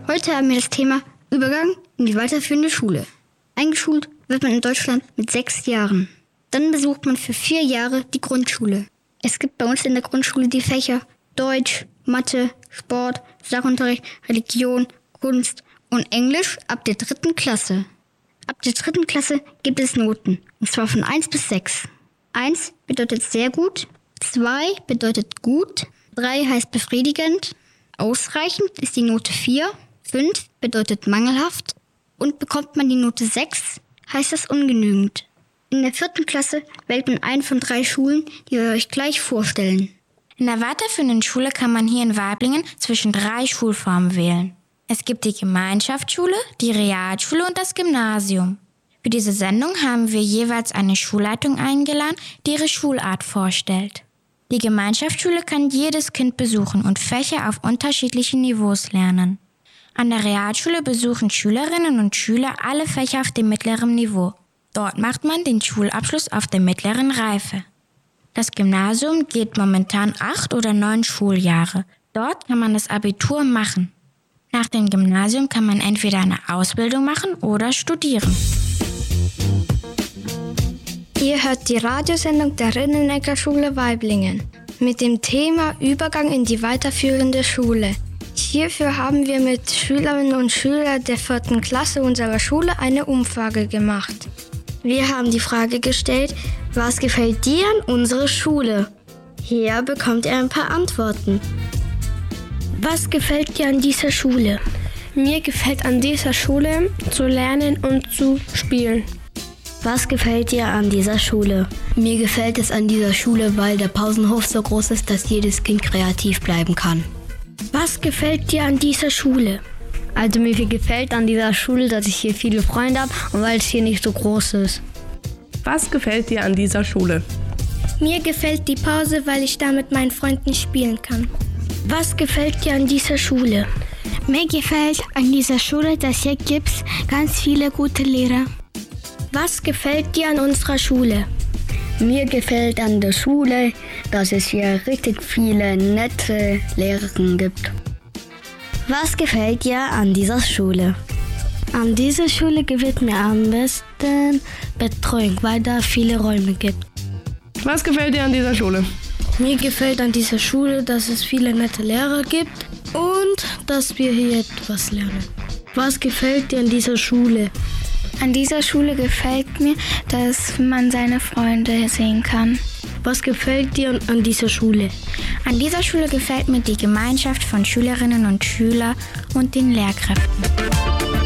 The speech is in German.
Heute haben wir das Thema Übergang in die weiterführende Schule. Eingeschult wird man in Deutschland mit 6 Jahren. Dann besucht man für 4 Jahre die Grundschule. Es gibt bei uns in der Grundschule die Fächer Deutsch, Mathe, Sport, Sachunterricht, Religion, Kunst und Englisch ab der 3. Klasse. Ab der 3. Klasse gibt es Noten, und zwar von 1 bis 6. 1 bedeutet sehr gut, 2 bedeutet gut, 3 heißt befriedigend, ausreichend ist die Note 4, 5 bedeutet mangelhaft und bekommt man die Note 6, heißt das ungenügend. In der 4. Klasse wählt man eine von 3 Schulen, die wir euch gleich vorstellen. In der weiterführenden Schule kann man hier in Waiblingen zwischen 3 Schulformen wählen. Es gibt die Gemeinschaftsschule, die Realschule und das Gymnasium. Für diese Sendung haben wir jeweils eine Schulleitung eingeladen, die ihre Schulart vorstellt. Die Gemeinschaftsschule kann jedes Kind besuchen und Fächer auf unterschiedlichen Niveaus lernen. An der Realschule besuchen Schülerinnen und Schüler alle Fächer auf dem mittleren Niveau. Dort macht man den Schulabschluss auf der mittleren Reife. Das Gymnasium geht momentan 8 oder 9 Schuljahre. Dort kann man das Abitur machen. Nach dem Gymnasium kann man entweder eine Ausbildung machen oder studieren. Ihr hört die Radiosendung der Rinnenecker-Schule Waiblingen mit dem Thema Übergang in die weiterführende Schule. Hierfür haben wir mit Schülerinnen und Schülern der 4. Klasse unserer Schule eine Umfrage gemacht. Wir haben die Frage gestellt, was gefällt dir an unserer Schule? Hier bekommt ihr ein paar Antworten. Was gefällt dir an dieser Schule? Mir gefällt an dieser Schule zu lernen und zu spielen. Was gefällt dir an dieser Schule? Mir gefällt es an dieser Schule, weil der Pausenhof so groß ist, dass jedes Kind kreativ bleiben kann. Was gefällt dir an dieser Schule? Also mir gefällt an dieser Schule, dass ich hier viele Freunde habe und weil es hier nicht so groß ist. Was gefällt dir an dieser Schule? Mir gefällt die Pause, weil ich da mit meinen Freunden spielen kann. Was gefällt dir an dieser Schule? Mir gefällt an dieser Schule, dass hier gibt ganz viele gute Lehrer. Was gefällt dir an unserer Schule? Mir gefällt an der Schule, dass es hier richtig viele nette Lehrerinnen gibt. Was gefällt dir an dieser Schule? An dieser Schule gefällt mir am besten Betreuung, weil da viele Räume gibt. Was gefällt dir an dieser Schule? Mir gefällt an dieser Schule, dass es viele nette Lehrer gibt und dass wir hier etwas lernen. Was gefällt dir an dieser Schule? An dieser Schule gefällt mir, dass man seine Freunde sehen kann. Was gefällt dir an dieser Schule? An dieser Schule gefällt mir die Gemeinschaft von Schülerinnen und Schülern und den Lehrkräften.